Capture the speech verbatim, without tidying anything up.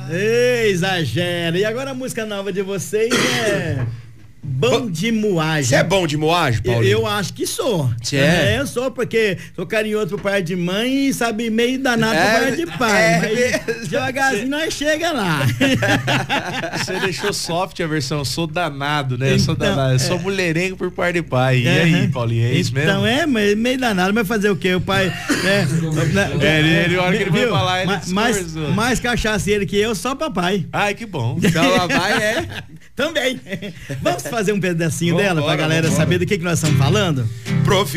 Ei, exagera. E agora a música nova de vocês é Bom de Moagem. Você é bom de moagem, Paulo? Eu, eu acho que sou. Você é? é? Eu sou, porque sou carinhoso pro pai de mãe e sabe meio danado É, pro pai de pai. é, mas devagarzinho nós chega lá. Você deixou soft a versão, sou danado, né? Então, sou danado, é. sou mulherengo por par de pai. E Uhum. aí, Paulinho, é isso Então mesmo? é, mas meio danado, mas fazer o quê? O pai, né? É, ele, ele, a hora que ele foi Viu? falar, ele Ma- mais, discordou. mais cachaceiro que eu, só papai. Ai, que bom. Então, papai é. Também. Vamos fazer um pedacinho Vambora, dela pra galera vambora. saber do que, que nós estamos falando? Profi